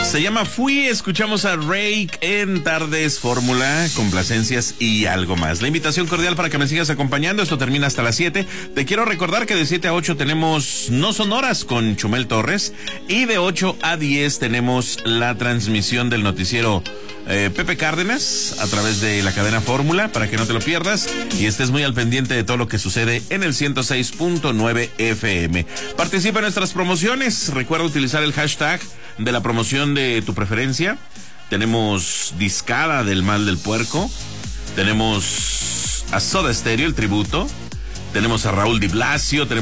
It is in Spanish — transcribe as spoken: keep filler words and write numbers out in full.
Se llama Fui, escuchamos a Rake en Tardes Fórmula, complacencias y algo más. La invitación cordial para que me sigas acompañando, esto termina hasta las siete. Te quiero recordar que de siete a ocho tenemos No Sonoras con Chumel Torres y de ocho a diez tenemos la transmisión del noticiero eh, Pepe Cárdenas a través de la cadena Fórmula para que no te lo pierdas y estés muy al pendiente de todo lo que sucede en el ciento seis punto nueve F M. Participa en nuestras promociones, recuerda utilizar el hashtag de la promoción de tu preferencia. Tenemos Discada del Mal del Puerco, tenemos a Soda Stereo, el tributo, tenemos a Raúl Di Blasio, tenemos